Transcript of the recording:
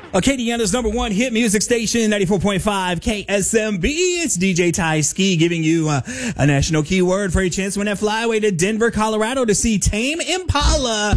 Acadiana's number one hit music station, 94.5 KSMB. It's DJ Ty Ski giving you a national keyword for a chance to win that flyaway to Denver, Colorado to see Tame Impala.